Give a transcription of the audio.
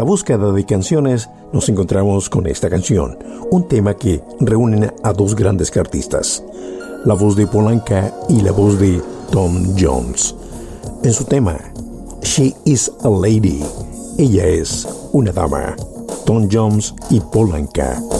búsqueda de canciones nos encontramos con esta canción, un tema que reúne a dos grandes artistas, la voz de Paul Anka y la voz de Tom Jones. En su tema, She is a Lady, ella es una dama, Tom Jones y Paul Anka.